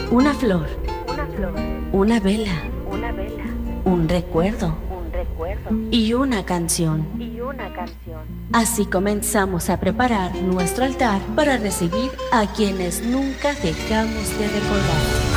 Una flor, una flor, una vela, una vela, un recuerdo un recuerdo y una canción. y una canción. Así comenzamos a preparar nuestro altar para recibir a quienes nunca dejamos de recordar.